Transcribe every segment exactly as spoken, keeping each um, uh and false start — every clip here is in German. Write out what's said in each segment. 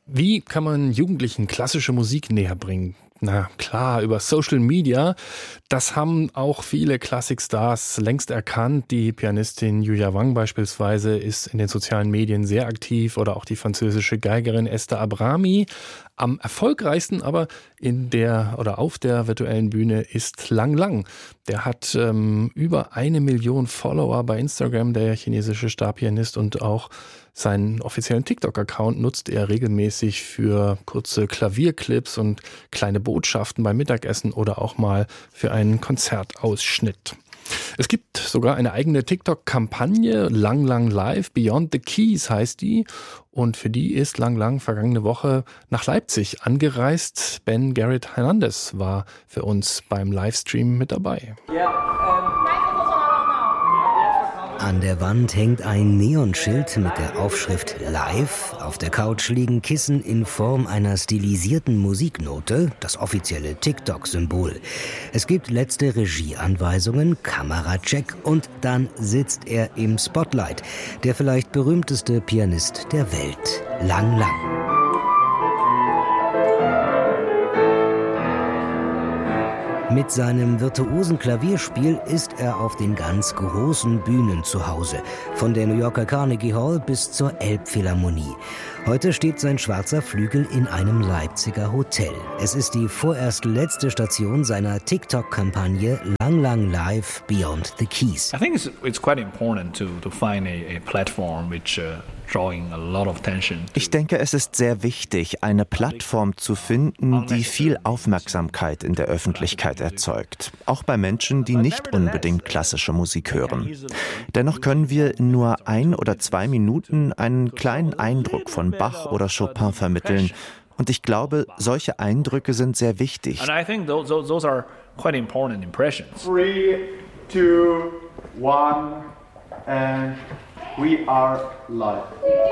Wie kann man Jugendlichen klassische Musik näher bringen? Na klar, über Social Media. Das haben auch viele Klassikstars längst erkannt. Die Pianistin Yuya Wang beispielsweise ist in den sozialen Medien sehr aktiv oder auch die französische Geigerin Esther Abrami. Am erfolgreichsten aber in der oder auf der virtuellen Bühne ist Lang Lang. Der hat ähm, über eine Million Follower bei Instagram, der chinesische Starpianist, und auch seinen offiziellen TikTok-Account nutzt er regelmäßig für kurze Klavierclips und kleine Botschaften beim Mittagessen oder auch mal für einen Konzertausschnitt. Es gibt sogar eine eigene TikTok-Kampagne, Lang Lang Live, Beyond the Keys heißt die. Und für die ist Lang Lang vergangene Woche nach Leipzig angereist. Ben Garrett Hernandez war für uns beim Livestream mit dabei. Ja, ähm An der Wand hängt ein Neonschild mit der Aufschrift Live. Auf der Couch liegen Kissen in Form einer stilisierten Musiknote, das offizielle TikTok-Symbol. Es gibt letzte Regieanweisungen, Kameracheck und dann sitzt er im Spotlight. Der vielleicht berühmteste Pianist der Welt, Lang Lang. Mit seinem virtuosen Klavierspiel ist er auf den ganz großen Bühnen zu Hause, von der New Yorker Carnegie Hall bis zur Elbphilharmonie. Heute steht sein schwarzer Flügel in einem Leipziger Hotel. Es ist die vorerst letzte Station seiner TikTok-Kampagne Lang Lang Live Beyond the Keys. I think it's it's quite important to to find a, a platform which uh, drawing a lot of attention. Ich denke, es ist sehr wichtig, eine Plattform zu finden, die viel Aufmerksamkeit in der Öffentlichkeit erzeugt. Auch bei Menschen, die nicht unbedingt klassische Musik hören. Dennoch können wir in nur ein oder zwei Minuten einen kleinen Eindruck von Bach oder Chopin vermitteln. Und ich glaube, solche Eindrücke sind sehr wichtig. And I think those those are quite important impressions. Three, two, one, and we are live.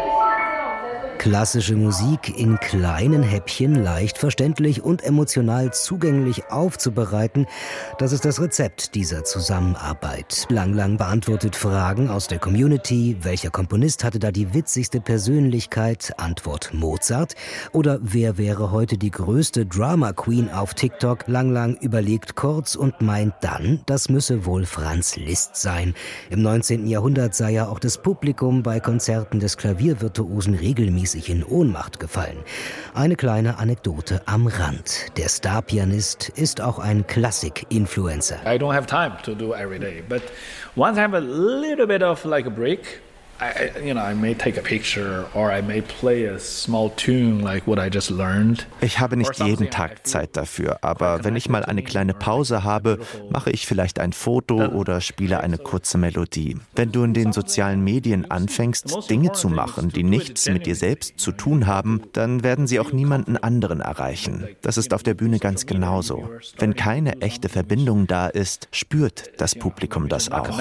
Klassische Musik in kleinen Häppchen leicht verständlich und emotional zugänglich aufzubereiten, das ist das Rezept dieser Zusammenarbeit. Lang Lang beantwortet Fragen aus der Community. Welcher Komponist hatte da die witzigste Persönlichkeit? Antwort Mozart. Oder wer wäre heute die größte Drama Queen auf TikTok? Lang Lang überlegt kurz und meint dann, das müsse wohl Franz Liszt sein. Im neunzehnten Jahrhundert sei ja auch das Publikum bei Konzerten des Klaviervirtuosen regelmäßig in Ohnmacht gefallen. Eine kleine Anekdote am Rand. Der Starpianist ist auch ein Klassik-Influencer. I don't have time to do every day, but once I have a little bit of like a break, I, you know, I may take a picture or I may play a small tune like what I just learned. Ich habe nicht jeden Tag Zeit dafür, aber wenn ich mal eine kleine Pause habe, mache ich vielleicht ein Foto oder spiele eine kurze Melodie. Wenn du in den sozialen Medien anfängst, Dinge zu machen, die nichts mit dir selbst zu tun haben, dann werden sie auch niemanden anderen erreichen. Das ist auf der Bühne ganz genauso. Wenn keine echte Verbindung da ist, spürt das Publikum das auch.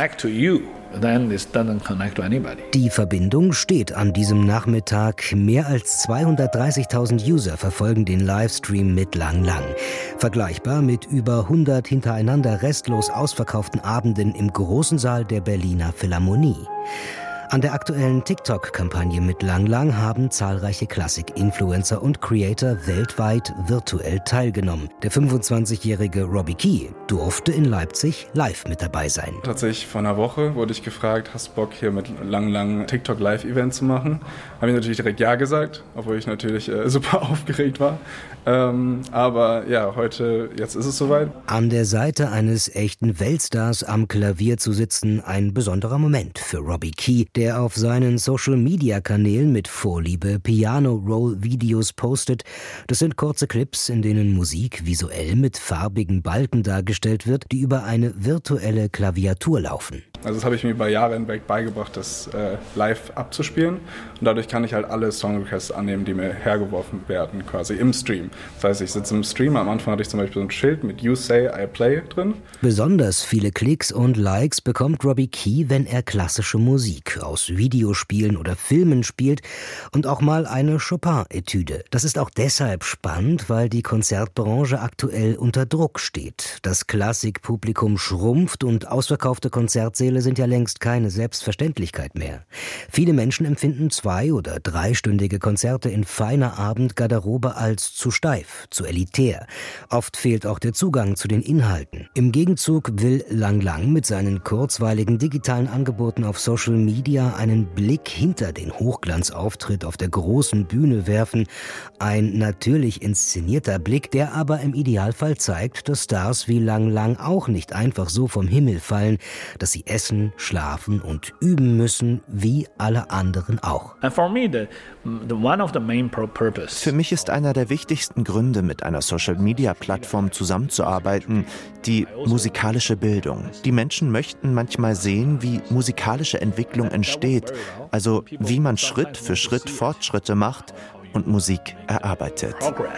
Die Verbindung steht an diesem Nachmittag. Mehr als zweihundertdreißigtausend User verfolgen den Livestream mit Lang Lang. Vergleichbar mit über hundert hintereinander restlos ausverkauften Abenden im großen Saal der Berliner Philharmonie. An der aktuellen TikTok-Kampagne mit Lang Lang haben zahlreiche Klassik-Influencer und Creator weltweit virtuell teilgenommen. Der fünfundzwanzigjährige Robbie Key durfte in Leipzig live mit dabei sein. Tatsächlich vor einer Woche wurde ich gefragt, hast du Bock hier mit Lang Lang TikTok-Live-Event zu machen? Habe ich natürlich direkt ja gesagt, obwohl ich natürlich äh, super aufgeregt war. Ähm, aber ja, heute, jetzt ist es soweit. An der Seite eines echten Weltstars am Klavier zu sitzen, ein besonderer Moment für Robbie Key, der auf seinen Social-Media-Kanälen mit Vorliebe Piano-Roll-Videos postet. Das sind kurze Clips, in denen Musik visuell mit farbigen Balken dargestellt wird, die über eine virtuelle Klaviatur laufen. Also das habe ich mir über Jahre hinweg beigebracht, das äh, live abzuspielen. Und dadurch kann ich halt alle Songrequests annehmen, die mir hergeworfen werden, quasi im Stream. Das heißt, ich sitze im Stream, am Anfang hatte ich zum Beispiel so ein Schild mit You Say, I Play drin. Besonders viele Klicks und Likes bekommt Robbie Key, wenn er klassische Musik aus Videospielen oder Filmen spielt und auch mal eine Chopin-Etüde. Das ist auch deshalb spannend, weil die Konzertbranche aktuell unter Druck steht. Das Klassikpublikum schrumpft und ausverkaufte Konzertsäle aufzähle, sind ja längst keine Selbstverständlichkeit mehr. Viele Menschen empfinden zwei- oder dreistündige Konzerte in feiner Abendgarderobe als zu steif, zu elitär. Oft fehlt auch der Zugang zu den Inhalten. Im Gegenzug will Lang Lang mit seinen kurzweiligen digitalen Angeboten auf Social Media einen Blick hinter den Hochglanzauftritt auf der großen Bühne werfen. Ein natürlich inszenierter Blick, der aber im Idealfall zeigt, dass Stars wie Lang Lang auch nicht einfach so vom Himmel fallen, dass sie essen, schlafen und üben müssen, wie alle anderen auch. Für mich ist einer der wichtigsten Gründe, mit einer Social-Media-Plattform zusammenzuarbeiten, die musikalische Bildung. Die Menschen möchten manchmal sehen, wie musikalische Entwicklung entsteht, also wie man Schritt für Schritt Fortschritte macht und Musik erarbeitet.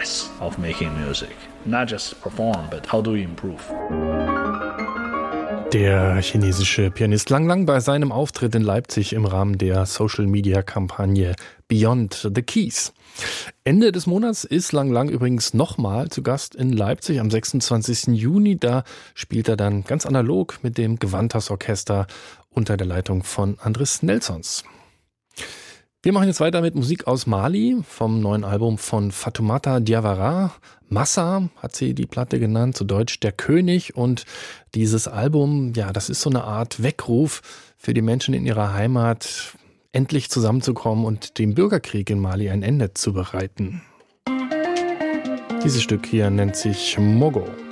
Der chinesische Pianist Lang Lang bei seinem Auftritt in Leipzig im Rahmen der Social-Media-Kampagne Beyond the Keys. Ende des Monats ist Lang Lang übrigens nochmal zu Gast in Leipzig am sechsundzwanzigsten Juni. Da spielt er dann ganz analog mit dem Gewandhaus Orchester unter der Leitung von Andres Nelsons. Wir machen jetzt weiter mit Musik aus Mali, vom neuen Album von Fatoumata Diawara. Massa hat sie die Platte genannt, zu Deutsch Der König. Und dieses Album, ja, das ist so eine Art Weckruf für die Menschen in ihrer Heimat, endlich zusammenzukommen und dem Bürgerkrieg in Mali ein Ende zu bereiten. Dieses Stück hier nennt sich Mogo.